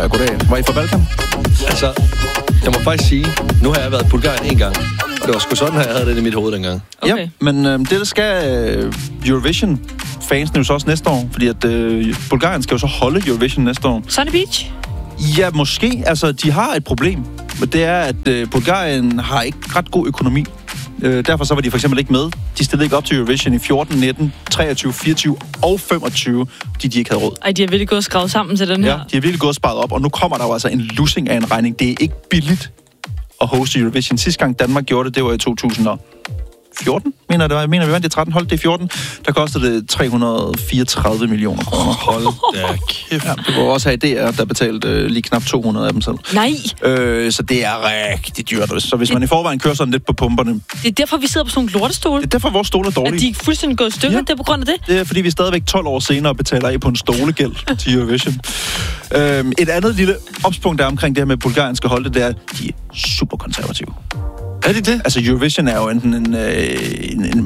Ja, goddag. Var I fra Balkan? Altså, jeg må faktisk sige, nu har jeg været i Bulgarien en gang. Det var sgu sådan, at jeg havde det i mit hoved dengang. Okay. Ja, men det der skal Eurovision-fansene jo så også næste år, fordi at Bulgarien skal jo så holde Eurovision næste år. Sunny Beach? Ja, måske. Altså, de har et problem. Men det er, at Bulgarien har ikke ret god økonomi. Derfor så var de for eksempel ikke med. De stillede ikke op til Eurovision i 14, 19, 23, 24 og 25, fordi de ikke havde råd. Ej, de har virkelig gået og skrevet sammen til den her. Ja, de har virkelig gået og sparet op, og nu kommer der jo altså en lussing af en regning. Det er ikke billigt at hoste Eurovision. Sidste gang Danmark gjorde det, det var i 2014, mener vi vandt det 13, holdt det i 14. Der kostede det 334 millioner kroner. Hold da kæft. Ja, det var også her DR, der betalte lige knap 200 af dem selv. Nej! Så det er rigtig dyrt. Så hvis man i forvejen kører sådan lidt på pumperne... Det er derfor, vi sidder på sådan nogle lortestole. Det er derfor, vores stole er dårlige. At de er fuldstændig gået i stykker, det er på grund af det. Det er, fordi vi stadigvæk 12 år senere betaler af på en stolegæld til Eurovision. Et andet lille opspunkt, der er omkring det her med, at Bulgarien skal holde det, er, de er super konservative. Er det det? Altså, Eurovision er jo enten en